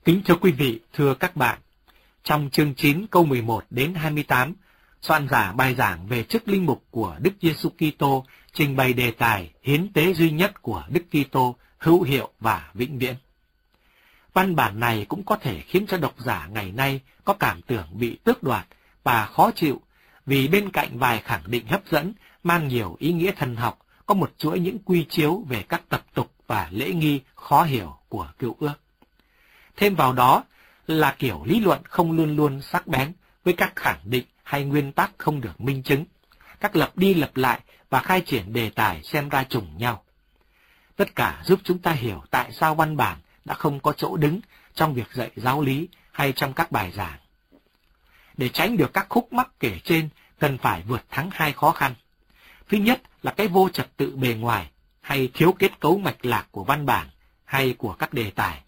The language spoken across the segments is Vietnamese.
Kính thưa quý vị, thưa các bạn, trong chương 9 câu 11 đến 28, soạn giả bài giảng về chức linh mục của Đức Giêsu Kitô trình bày đề tài hiến tế duy nhất của Đức Kitô hữu hiệu và vĩnh viễn. Văn bản này cũng có thể khiến cho độc giả ngày nay có cảm tưởng bị tước đoạt và khó chịu, vì bên cạnh vài khẳng định hấp dẫn mang nhiều ý nghĩa thần học, có một chuỗi những quy chiếu về các tập tục và lễ nghi khó hiểu của Cựu Ước. Thêm vào đó là kiểu lý luận không luôn luôn sắc bén với các khẳng định hay nguyên tắc không được minh chứng, các lặp đi lặp lại và khai triển đề tài xem ra trùng nhau. Tất cả giúp chúng ta hiểu tại sao văn bản đã không có chỗ đứng trong việc dạy giáo lý hay trong các bài giảng. Để tránh được các khúc mắc kể trên, cần phải vượt thắng hai khó khăn. Thứ nhất là cái vô trật tự bề ngoài hay thiếu kết cấu mạch lạc của văn bản hay của các đề tài.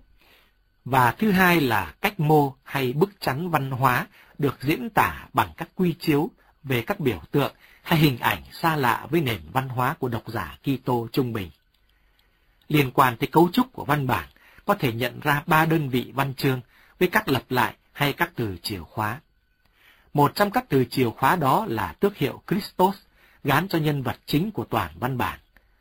Và thứ hai là cách mô hay bức chắn văn hóa được diễn tả bằng các quy chiếu về các biểu tượng hay hình ảnh xa lạ với nền văn hóa của độc giả Kitô trung bình. Liên quan tới cấu trúc của văn bản, có thể nhận ra 3 đơn vị văn chương với các lặp lại hay các từ chìa khóa. Một trong các từ chìa khóa đó là tước hiệu Christos, gán cho nhân vật chính của toàn văn bản.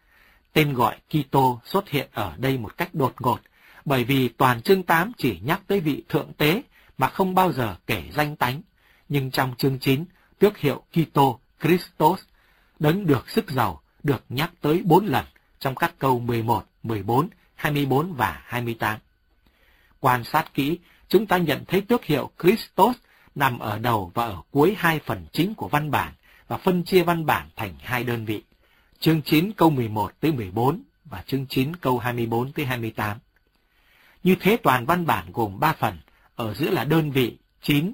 Tên gọi Kitô xuất hiện ở đây một cách đột ngột, bởi vì toàn chương 8 chỉ nhắc tới vị thượng tế mà không bao giờ kể danh tánh, nhưng trong chương 9, tước hiệu Kitô Christos, đấng được sức giàu, được nhắc tới 4 lần trong các câu 11, 14, 24 và 28. Quan sát kỹ, chúng ta nhận thấy tước hiệu Christos nằm ở đầu và ở cuối hai phần chính của văn bản và phân chia văn bản thành hai đơn vị, chương 9 câu 11 tới 14 và chương 9 câu 24 tới 28. Như thế toàn văn bản gồm 3 phần, ở giữa là đơn vị 9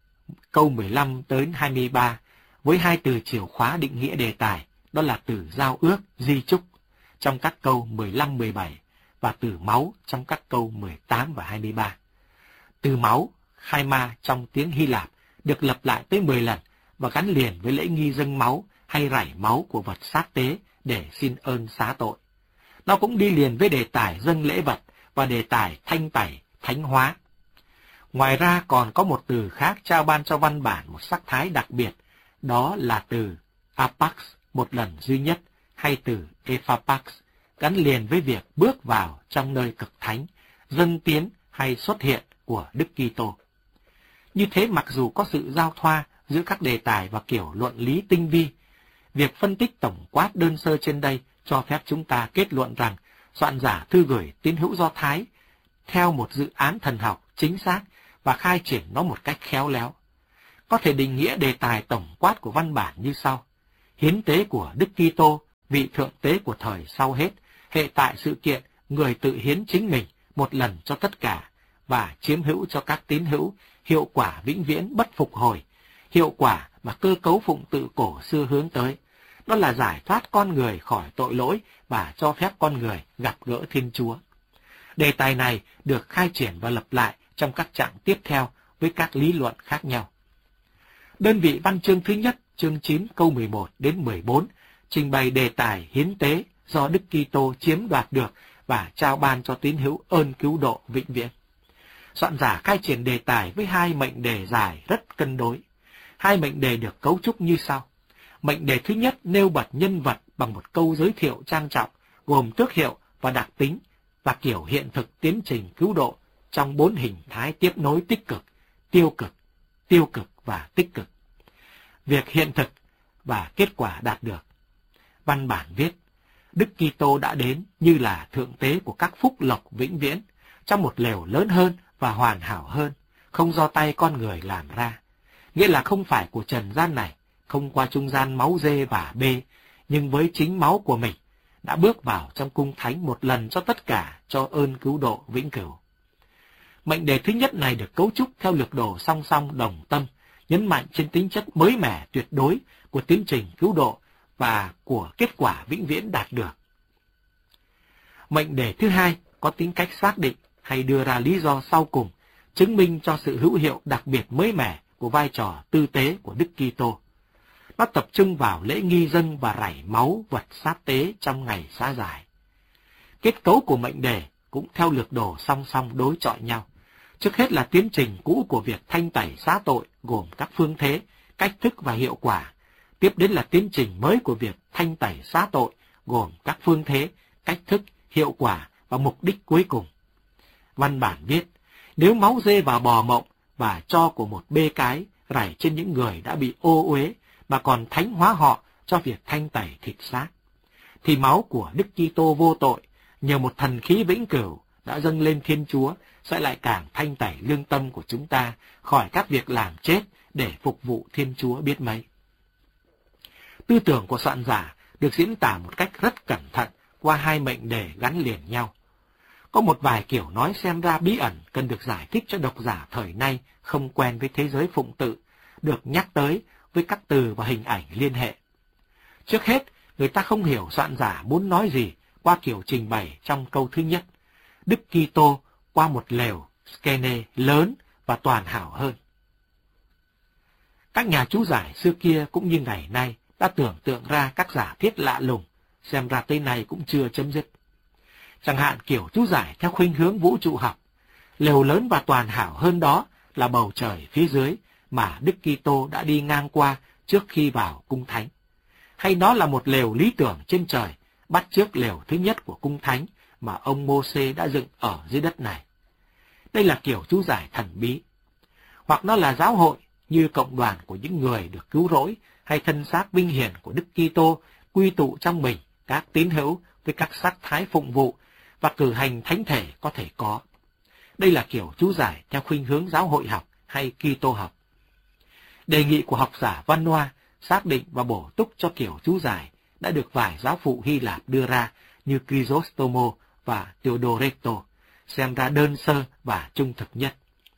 câu 15 tới 23 với hai từ chìa khóa định nghĩa đề tài, đó là từ giao ước, di chúc trong các câu 15, 17 và từ máu trong các câu 18 và 23. Từ máu, Chaima trong tiếng Hy Lạp được lặp lại tới 10 lần và gắn liền với lễ nghi dâng máu hay rải máu của vật sát tế để xin ơn xá tội. Nó cũng đi liền với đề tài dâng lễ vật và đề tài thanh tẩy, thánh hóa. Ngoài ra còn có một từ khác trao ban cho văn bản một sắc thái đặc biệt, đó là từ apax, một lần duy nhất, hay từ ephapax, gắn liền với việc bước vào trong nơi cực thánh, dâng tiến hay xuất hiện của Đức Kitô. Như thế mặc dù có sự giao thoa giữa các đề tài và kiểu luận lý tinh vi, việc phân tích tổng quát đơn sơ trên đây cho phép chúng ta kết luận rằng soạn giả thư gửi tín hữu Do Thái theo một dự án thần học chính xác và khai triển nó một cách khéo léo. Có thể định nghĩa đề tài tổng quát của văn bản như sau: hiến tế của Đức Kitô, vị thượng tế của thời sau hết, hệ tại sự kiện người tự hiến chính mình một lần cho tất cả và chiếm hữu cho các tín hữu, hiệu quả vĩnh viễn bất phục hồi, hiệu quả mà cơ cấu phụng tự cổ xưa hướng tới, đó là giải thoát con người khỏi tội lỗi và cho phép con người gặp gỡ Thiên Chúa. Đề tài này được khai triển và lặp lại trong các trạng tiếp theo với các lý luận khác nhau. Đơn vị văn chương thứ nhất, chương 9 câu 11 đến 14, trình bày đề tài hiến tế do Đức Kitô chiếm đoạt được và trao ban cho tín hữu ơn cứu độ vĩnh viễn. Soạn giả khai triển đề tài với hai mệnh đề dài rất cân đối. Hai mệnh đề được cấu trúc như sau. Mệnh đề thứ nhất nêu bật nhân vật bằng một câu giới thiệu trang trọng, gồm tước hiệu và đặc tính và kiểu hiện thực tiến trình cứu độ trong 4 hình thái tiếp nối tích cực, tiêu cực và tích cực. Việc hiện thực và kết quả đạt được. Văn bản viết, Đức Kitô đã đến như là thượng tế của các phúc lộc vĩnh viễn, trong một lều lớn hơn và hoàn hảo hơn, không do tay con người làm ra. Nghĩa là không phải của trần gian này, không qua trung gian máu dê và bê, nhưng với chính máu của mình, đã bước vào trong cung thánh một lần cho tất cả, cho ơn cứu độ vĩnh cửu. Mệnh đề thứ nhất này được cấu trúc theo lược đồ song song đồng tâm, nhấn mạnh trên tính chất mới mẻ tuyệt đối của tiến trình cứu độ và của kết quả vĩnh viễn đạt được. Mệnh đề thứ hai có tính cách xác định hay đưa ra lý do sau cùng, chứng minh cho sự hữu hiệu đặc biệt mới mẻ của vai trò tư tế của Đức Kitô. Nó tập trung vào lễ nghi dâng và rải máu vật sát tế trong ngày xá giải. Kết cấu của mệnh đề cũng theo lược đồ song song đối chọi nhau, Trước hết là tiến trình cũ của việc thanh tẩy xá tội gồm các phương thế, cách thức và hiệu quả. Tiếp đến là tiến trình mới của việc thanh tẩy xá tội gồm các phương thế, cách thức, hiệu quả và mục đích cuối cùng. Văn bản viết, nếu máu dê và bò mộng và tro của một bê cái rải trên những người đã bị ô uế mà còn thánh hóa họ cho việc thanh tẩy thịt xác, thì máu của Đức Kitô vô tội nhờ một thần khí vĩnh cửu đã dâng lên Thiên Chúa sẽ lại càng thanh tẩy lương tâm của chúng ta khỏi các việc làm chết để phục vụ Thiên Chúa biết mấy. Tư tưởng của soạn giả được diễn tả một cách rất cẩn thận qua hai mệnh đề gắn liền nhau. Có một vài kiểu nói xem ra bí ẩn cần được giải thích cho độc giả thời nay không quen với thế giới phụng tự, được nhắc tới với các từ và hình ảnh liên hệ. Trước hết, người ta không hiểu soạn giả muốn nói gì qua kiểu trình bày trong câu thứ nhất. Đức Kitô qua một lều skene lớn và toàn hảo hơn. Các nhà chú giải xưa kia cũng như ngày nay đã tưởng tượng ra các giả thiết lạ lùng, xem ra tới nay cũng chưa chấm dứt. Chẳng hạn kiểu chú giải theo khuynh hướng vũ trụ học, lều lớn và toàn hảo hơn đó là bầu trời phía dưới mà Đức Kitô đã đi ngang qua trước khi vào cung thánh. Hay nó là một lều lý tưởng trên trời, bắt chước lều thứ nhất của cung thánh mà ông Mô-xê đã dựng ở dưới đất này. Đây là kiểu chú giải thần bí. Hoặc nó là giáo hội như cộng đoàn của những người được cứu rỗi hay thân xác vinh hiển của Đức Kitô quy tụ trong mình các tín hữu với các sắc thái phụng vụ và cử hành thánh thể có thể có. Đây là kiểu chú giải theo khuynh hướng giáo hội học hay Kitô học. Đề nghị của học giả Văn Hoa xác định và bổ túc cho kiểu chú giải đã được vài giáo phụ Hy Lạp đưa ra như Chrysostomo và Theodoreto, xem ra đơn sơ và trung thực nhất.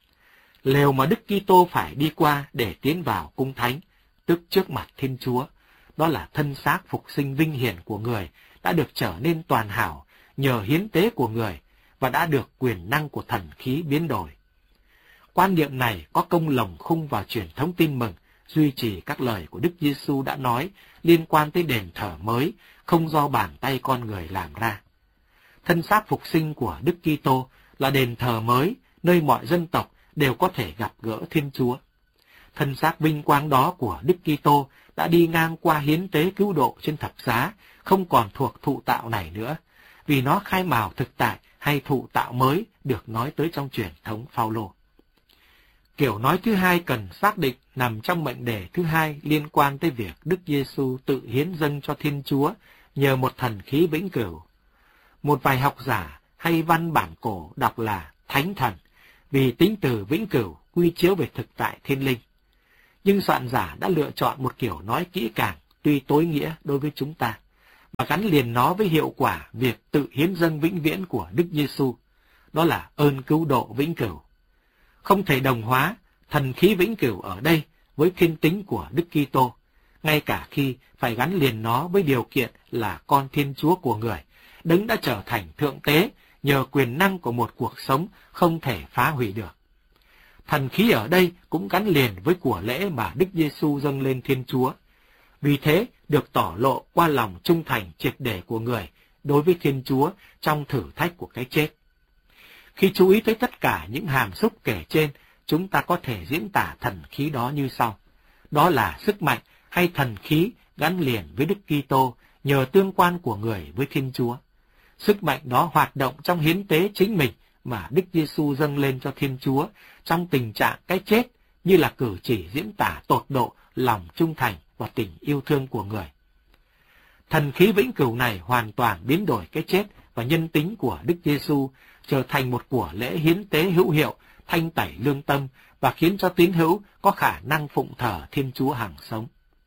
Lều mà Đức Kitô phải đi qua để tiến vào cung thánh, tức trước mặt Thiên Chúa, đó là thân xác phục sinh vinh hiển của người đã được trở nên toàn hảo nhờ hiến tế của người và đã được quyền năng của thần khí biến đổi. Quan niệm này có công lồng khung vào truyền thống tin mừng, duy trì các lời của Đức Giêsu đã nói liên quan tới đền thờ mới, không do bàn tay con người làm ra. Thân xác phục sinh của Đức Kitô là đền thờ mới, nơi mọi dân tộc đều có thể gặp gỡ Thiên Chúa. Thân xác vinh quang đó của Đức Kitô đã đi ngang qua hiến tế cứu độ trên thập giá, không còn thuộc thụ tạo này nữa, vì nó khai mào thực tại hay thụ tạo mới được nói tới trong truyền thống Phao-lô. Kiểu nói thứ hai cần xác định nằm trong mệnh đề thứ hai liên quan tới việc Đức Giêsu tự hiến dâng cho Thiên Chúa nhờ một thần khí vĩnh cửu. Một vài học giả hay văn bản cổ đọc là thánh thần, vì tính từ vĩnh cửu quy chiếu về thực tại thiên linh. Nhưng soạn giả đã lựa chọn một kiểu nói kỹ càng, tuy tối nghĩa đối với chúng ta, và gắn liền nó với hiệu quả việc tự hiến dâng vĩnh viễn của Đức Giêsu, đó là ơn cứu độ vĩnh cửu. Không thể đồng hóa thần khí vĩnh cửu ở đây với thiên tính của Đức Kitô, ngay cả khi phải gắn liền nó với điều kiện là con Thiên Chúa của người, Đấng đã trở thành thượng tế nhờ quyền năng của một cuộc sống không thể phá hủy được. Thần khí ở đây cũng gắn liền với của lễ mà Đức Giêsu dâng lên Thiên Chúa, vì thế được tỏ lộ qua lòng trung thành triệt để của người đối với Thiên Chúa trong thử thách của cái chết. Khi chú ý tới tất cả những hàm xúc kể trên, chúng ta có thể diễn tả thần khí đó như sau. Đó là sức mạnh hay thần khí gắn liền với Đức Kitô nhờ tương quan của người với Thiên Chúa. Sức mạnh đó hoạt động trong hiến tế chính mình mà Đức Giêsu dâng lên cho Thiên Chúa trong tình trạng cái chết, như là cử chỉ diễn tả tột độ lòng trung thành và tình yêu thương của người. Thần khí vĩnh cửu này hoàn toàn biến đổi cái chết và nhân tính của Đức Giêsu, trở thành một của lễ hiến tế hữu hiệu, thanh tẩy lương tâm và khiến cho tín hữu có khả năng phụng thờ Thiên Chúa hằng sống.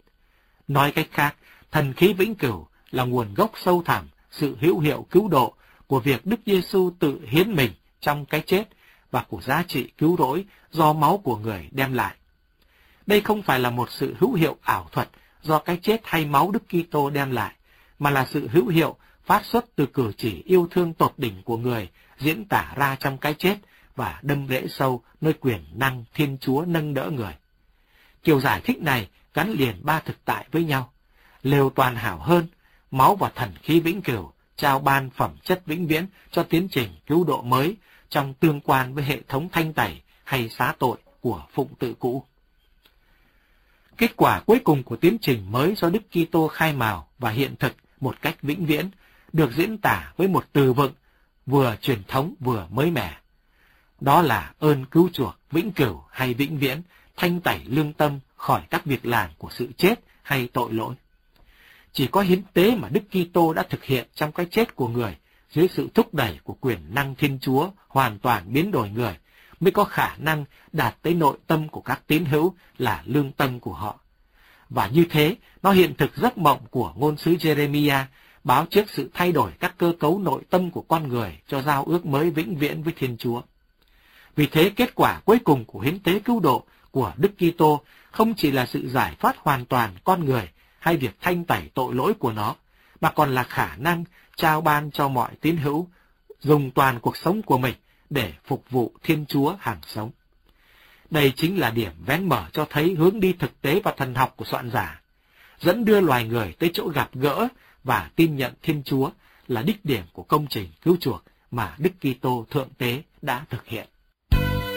Nói cách khác, thần khí vĩnh cửu là nguồn gốc sâu thẳm sự hữu hiệu cứu độ của việc Đức Giêsu tự hiến mình trong cái chết và của giá trị cứu rỗi do máu của người đem lại. Đây không phải là một sự hữu hiệu ảo thuật do cái chết hay máu Đức Kitô đem lại, mà là sự hữu hiệu phát xuất từ cử chỉ yêu thương tột đỉnh của người diễn tả ra trong cái chết và đâm rễ sâu nơi quyền năng Thiên Chúa nâng đỡ người. Kiểu giải thích này gắn liền ba thực tại với nhau: lều toàn hảo hơn, máu và thần khí vĩnh cửu trao ban phẩm chất vĩnh viễn cho tiến trình cứu độ mới, trong tương quan với hệ thống thanh tẩy hay xá tội của phụng tự cũ. Kết quả cuối cùng của tiến trình mới do Đức Kitô khai mào và hiện thực một cách vĩnh viễn được diễn tả với một từ vựng vừa truyền thống vừa mới mẻ. Đó là ơn cứu chuộc vĩnh cửu hay vĩnh viễn, thanh tẩy lương tâm khỏi các việc làm của sự chết hay tội lỗi. Chỉ có hiến tế mà Đức Kitô đã thực hiện trong cái chết của người dưới sự thúc đẩy của quyền năng Thiên Chúa hoàn toàn biến đổi người mới có khả năng đạt tới nội tâm của các tín hữu là lương tâm của họ. Và như thế, nó hiện thực giấc mộng của ngôn sứ Jeremiah báo trước sự thay đổi các cơ cấu nội tâm của con người cho giao ước mới vĩnh viễn với Thiên Chúa. Vì thế, kết quả cuối cùng của hiến tế cứu độ của Đức Kitô không chỉ là sự giải thoát hoàn toàn con người hay việc thanh tẩy tội lỗi của nó, mà còn là khả năng trao ban cho mọi tín hữu dùng toàn cuộc sống của mình để phục vụ Thiên Chúa hàng sống. Đây chính là điểm vén mở cho thấy hướng đi thực tế và thần học của soạn giả, dẫn đưa loài người tới chỗ gặp gỡ và tin nhận Thiên Chúa là đích điểm của công trình cứu chuộc mà Đức Kitô Thượng Tế đã thực hiện.